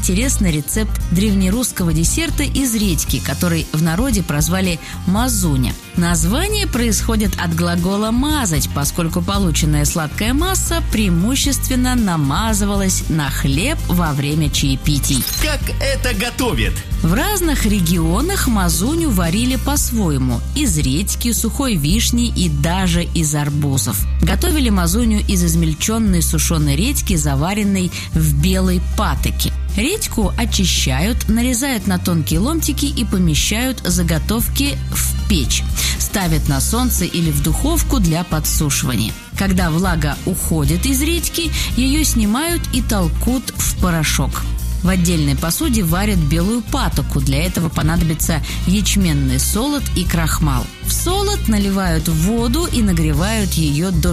интересный рецепт древнерусского десерта из редьки, который в народе прозвали мазуня. Название происходит от глагола «мазать», поскольку полученная сладкая масса преимущественно намазывалась на хлеб во время чаепитий. Как это готовят? В разных регионах мазуню варили по-своему – из редьки, сухой вишни и даже из арбузов. Готовили мазуню из измельченной сушеной редьки, заваренной в белой патоке. Редьку очищают, нарезают на тонкие ломтики и помещают заготовки в печь. Ставят на солнце или в духовку для подсушивания. Когда влага уходит из редьки, ее снимают и толкут в порошок. В отдельной посуде варят белую патоку. Для этого понадобится ячменный солод и крахмал. В солод наливают воду и нагревают ее до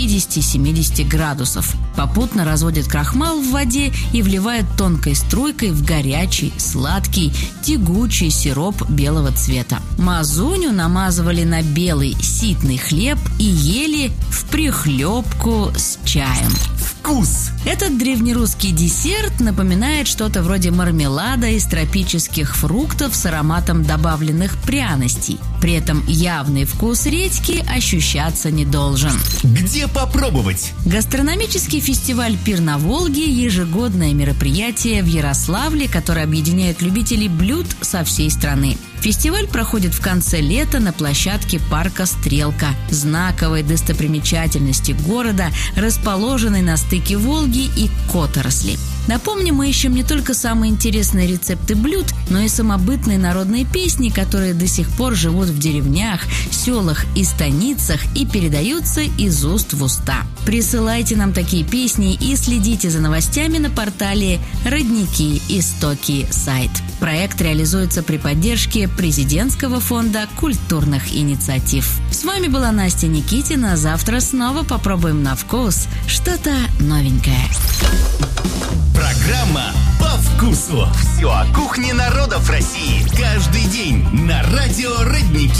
60-70 градусов. Попутно разводят крахмал в воде и вливают тонкой струйкой в горячий, сладкий, тягучий сироп белого цвета. Мазуню намазывали на белый ситный хлеб и ели вприхлебку с чаем. Вкус! Этот древнерусский десерт напоминает что-то вроде мармелада из тропических фруктов с ароматом добавленных пряностей. При этом явный вкус редьки ощущаться не должен. Где попробовать? Гастрономический фестиваль «Пир на Волге» – ежегодное мероприятие в Ярославле, которое объединяет любителей блюд со всей страны. Фестиваль проходит в конце лета на площадке парка «Стрелка», знаковой достопримечательности города, расположенной на стыке Волги и Которосли. Напомню, мы ищем не только самые интересные рецепты блюд, но и самобытные народные песни, которые до сих пор живут в деревнях, селах и станицах и передаются из уст в уста. Присылайте нам такие песни и следите за новостями на портале «Родники. Истоки. Сайт». Проект реализуется при поддержке Президентского фонда культурных инициатив. С вами была Настя Никитина. Завтра снова попробуем на вкус что-то новенькое. Программа «По вкусу». Все о кухне народов России. Каждый день на радио «Родники».